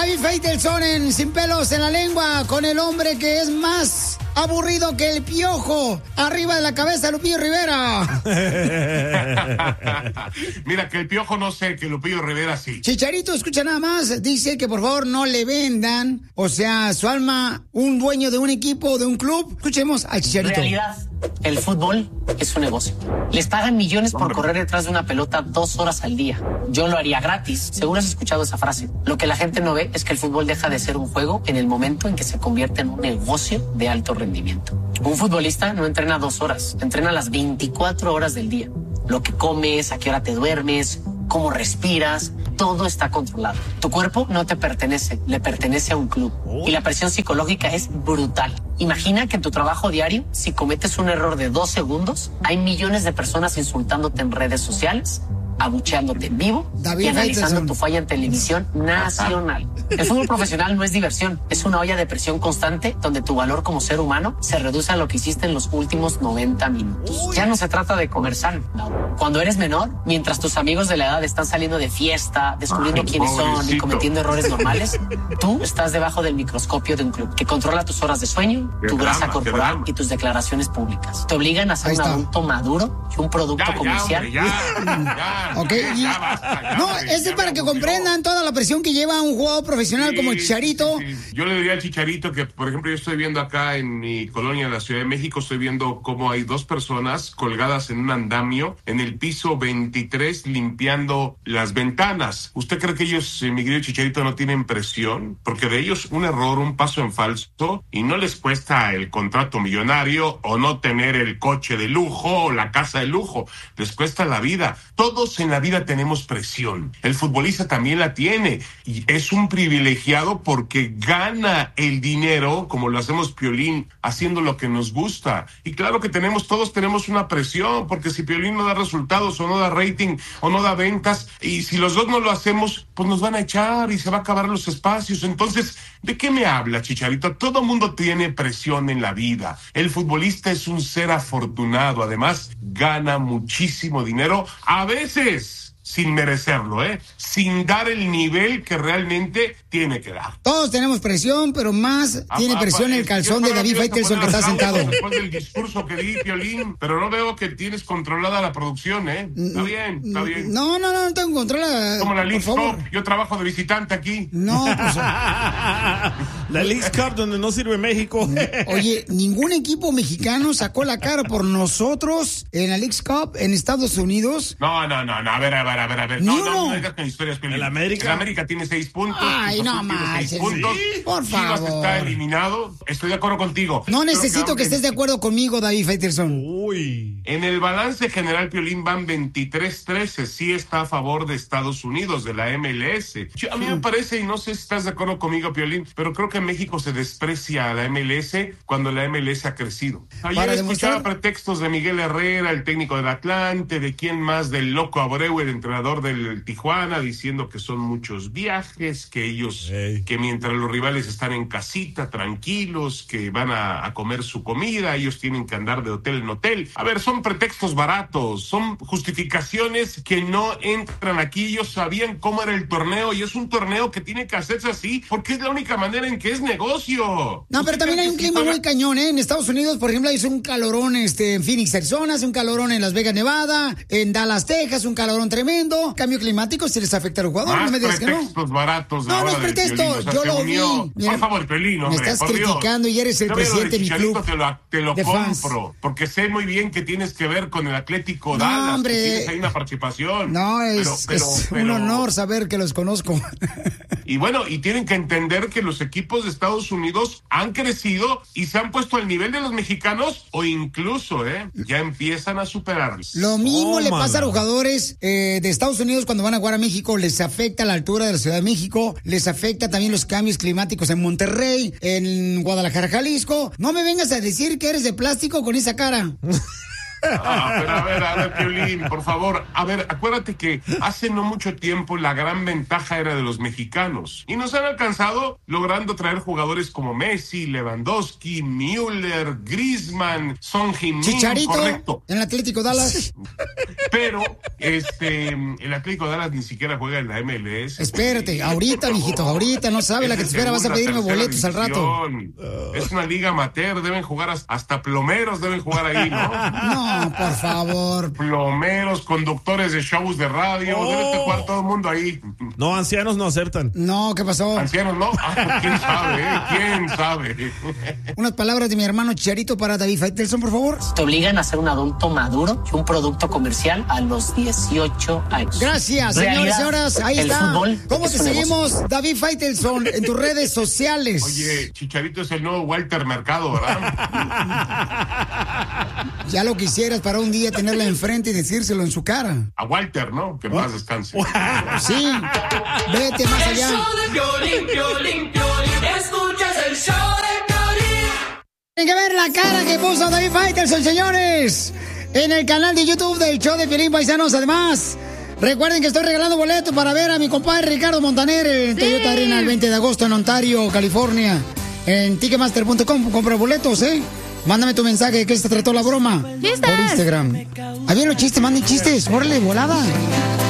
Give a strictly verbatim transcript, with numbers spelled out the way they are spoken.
David Faitelson en Sin Pelos en la Lengua con el hombre que es más aburrido que el piojo arriba de la cabeza de Lupillo Rivera. Mira, que el piojo no sé, que Lupillo Rivera sí. Chicharito, escucha nada más, dice que por favor no le vendan, o sea, su alma, un dueño de un equipo, de un club. Escuchemos a Chicharito. Realidad, el fútbol es un negocio. Les pagan millones por correr detrás de una pelota dos horas al día. Yo lo haría gratis. Seguro has escuchado esa frase. Lo que la gente no ve es que el fútbol deja de ser un juego en el momento en que se convierte en un negocio de alto rendimiento. Un futbolista no entrena dos horas, entrena las veinticuatro horas del día. Lo que comes, a qué hora te duermes, cómo respiras, todo está controlado. Tu cuerpo no te pertenece, le pertenece a un club. Y la presión psicológica es brutal. Imagina que en tu trabajo diario, si cometes un error de dos segundos, hay millones de personas insultándote en redes sociales, abucheándote en vivo David y analizando Faitelson. tu falla en televisión nacional. El fútbol profesional no es diversión, es una olla de presión constante donde tu valor como ser humano se reduce a lo que hiciste en los últimos noventa minutos. Uy. Ya no se trata de comer sano. No. Cuando eres menor, mientras tus amigos de la edad están saliendo de fiesta, descubriendo Ay, quiénes pobrecito. son y cometiendo errores normales, tú estás debajo del microscopio de un club que controla tus horas de sueño, Qué tu drama, grasa qué corporal drama. y tus declaraciones públicas. Te obligan a ser Ahí un está. adulto maduro y un producto Ya, ya, comercial. hombre, ya, ya, Ok, ya, y- ya basta, ya, no, hombre, este es ya para me que aburrió. comprendan toda la presión que lleva un jugador profesional Sí, como Chicharito. sí, sí. Yo le diría al Chicharito que, por ejemplo, yo estoy viendo acá en mi colonia, en la Ciudad de México, estoy viendo cómo hay dos personas colgadas en un andamio en el piso veintitrés limpiando las ventanas. ¿Usted cree que ellos, eh, mi querido Chicharito, no tienen presión? Porque de ellos un error, un paso en falso, y no les cuesta el contrato millonario o no tener el coche de lujo o la casa de lujo. Les cuesta la vida. Todos en la vida tenemos presión. El futbolista también la tiene y es un privilegiado porque gana el dinero, como lo hacemos Piolín, haciendo lo que nos gusta. Y claro que tenemos, todos tenemos una presión, porque si Piolín no da resultados o no da rating o no da ventas, y si los dos no lo hacemos, pues nos van a echar y se va a acabar los espacios. Entonces, ¿de qué me habla, Chicharito? Todo mundo tiene presión en la vida. El futbolista es un ser afortunado, además gana muchísimo dinero, a veces sin merecerlo, ¿eh? Sin dar el nivel que realmente tiene que dar. Todos tenemos presión, pero más tiene Ah, presión ah, el es- calzón yo de David todavía te Faitelson que ponen está aplausos sentado. Después del discurso que di, Piolín, pero no veo que tienes controlada la producción, ¿eh? Está bien, está bien. No, no, no, no tengo control. Como la por Leagues favor. Cup, yo trabajo de visitante aquí. No, pues. La Leagues Cup donde no sirve México. Oye, ningún equipo mexicano sacó la cara por nosotros en la Leagues Cup en Estados Unidos. No, no, no, no, a ver, a ver, a ver, a ver. Ni No, uno. no, no digas con historias, Piolín. ¿El América? El América tiene seis puntos. Ay, Cruz no Azul tiene manches. seis puntos. Sí, por Chivas favor. está eliminado. Estoy de acuerdo contigo. No Creo necesito que en- estés de acuerdo conmigo, David Faitelson. Uy. En el balance general, Piolín, van veintitrés trece. Sí está a favor de Estados Unidos, de la M L S. Yo- a mí me parece, y no sé si estás de acuerdo conmigo, Piolín, pero creo que en México se desprecia a la M L S cuando la M L S ha crecido. Ayer Para escuchaba demostrar- pretextos de Miguel Herrera, el técnico del Atlante, de quién más, del Loco Abreu, el entrenador del Tijuana, diciendo que son muchos viajes, que ellos, Ey. que mientras los rivales están en casita, tranquilos, que van a, a comer su comida, ellos tienen que andar de hotel en hotel. A ver, son pretextos baratos, son justificaciones que no entran aquí. Ellos sabían cómo era el torneo y es un torneo que tiene que hacerse así porque es la única manera en que es negocio. No, pero también hay un clima muy cañón, ¿eh? En Estados Unidos, por ejemplo, hay un calorón este, en Phoenix, Arizona, hace un calorón en Las Vegas, Nevada, en Dallas, Texas, un calorón tremendo. Cambio climático, si les afecta a los jugadores, Más no me digas que no. pretextos baratos No, no ahora es del pretexto, Piolín, o sea, yo se lo unió. vi. Mira, Por favor, Piolín, hombre, me estás por Dios. criticando y eres el Yo veo lo presidente de mi Chicharito, club Te lo, te lo de fans. compro, porque sé muy bien que tienes que ver con el Atlético No, Dallas, hombre. que tienes ahí una participación. No, es, Pero- pero- es pero- un honor saber que los conozco. Y bueno, y tienen que entender que los equipos de Estados Unidos han crecido y se han puesto al nivel de los mexicanos o incluso, ¿eh? Ya empiezan a superarlos. Lo mismo le Tómala. pasa a los jugadores eh, de Estados Unidos cuando van a jugar a México. Les afecta la altura de la Ciudad de México. Les afecta también los cambios climáticos en Monterrey, en Guadalajara, Jalisco. No me vengas a decir que eres de plástico con esa cara. Ah, pero a ver, a ver, Piolín, por favor. A ver, acuérdate que hace no mucho tiempo la gran ventaja era de los mexicanos. Y nos han alcanzado logrando traer jugadores como Messi, Lewandowski, Müller, Griezmann, Son Heung-min. Chicharito, correcto. en el Atlético Dallas. Pero, este, el Atlético Dallas ni siquiera juega en la M L S. Espérate, ahorita, mijito, ahorita, no sabe la que te espera, vas a pedirme boletos al rato. Es una liga amateur, deben jugar hasta plomeros, deben jugar ahí, ¿no? No, por favor. Plomeros, conductores de shows de radio, oh. Debe de jugar todo el mundo ahí. No, ancianos no aceptan. No, ¿qué pasó? Ancianos no, ah, quién sabe, ¿eh? quién sabe. Unas palabras de mi hermano Chicharito para David Faitelson, por favor. Te obligan a ser un adulto maduro y un producto comercial a los dieciocho años. Gracias, señores y señoras, ahí el está. fútbol ¿Cómo te seguimos, negocio. David Faitelson, en tus redes sociales? Oye, Chicharito es el nuevo Walter Mercado, ¿verdad? Ya lo quisieras para un día tenerla enfrente y decírselo en su cara. A Walter, ¿no? Que más descanse. Sí, vete más allá. El show de Piolín, Piolín, Piolín. Escuchas el show de Piolín. Tienen que ver la cara que puso David Faitelson, señores, en el canal de YouTube del show de Piolín, paisanos. Además, recuerden que estoy regalando boletos para ver a mi compadre Ricardo Montaner en sí. Toyota Arena el veinte de agosto en Ontario, California. En ticketmaster punto com compra boletos, ¿eh? Mándame tu mensaje de que se trató la broma. ¿Chistes? Por Instagram. Ahí vienen los chistes, manden chistes. Órale, volada.